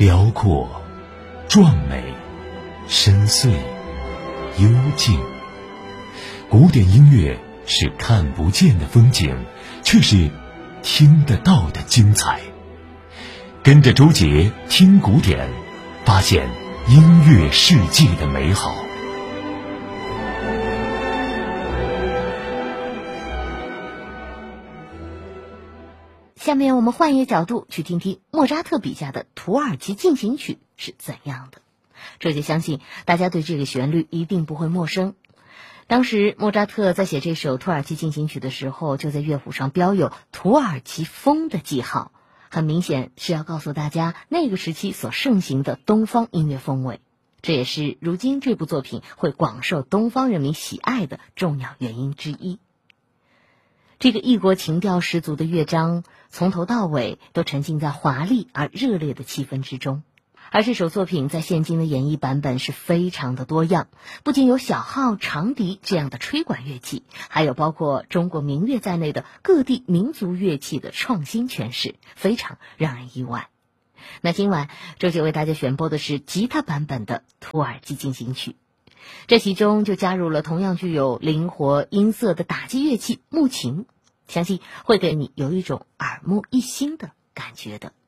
辽阔、壮美、深邃、幽静。古典音乐是看不见的风景，却是听得到的精彩。跟着周杰听古典，发现音乐世界的美好。 下面我们换一个角度去听听莫扎特笔下的土耳其进行曲是怎样的。周杰相信大家对这个旋律一定不会陌生。当时莫扎特在写这首土耳其进行曲的时候，就在乐谱上标有土耳其风的记号，很明显是要告诉大家那个时期所盛行的东方音乐风味。这也是如今这部作品会广受东方人民喜爱的重要原因之一。这个异国情调十足的乐章，从头到尾都沉浸在华丽而热烈的气氛之中。而这首作品在现今的演绎版本是非常的多样，不仅有小号、长笛这样的吹管乐器，还有包括中国民乐在内的各地民族乐器的创新诠释，非常让人意外。那今晚周杰为大家选播的是吉他版本的土耳其进行曲，这其中就加入了同样具有灵活音色的打击乐器木琴，相信会给你有一种耳目一新的感觉的。